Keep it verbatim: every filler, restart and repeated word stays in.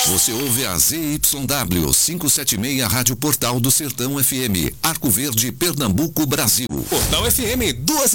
Você ouve a Z Y W quinhentos e setenta e seis Rádio Portal do Sertão F M, Arco Verde, Pernambuco, Brasil. Portal F M, duas